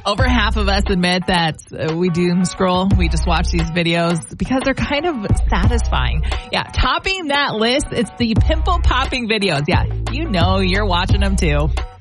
Over half of us admit that we doom scroll. We just watch these videos because they're kind of satisfying. Yeah, topping that list, it's the pimple popping videos. Yeah, you know you're watching them too.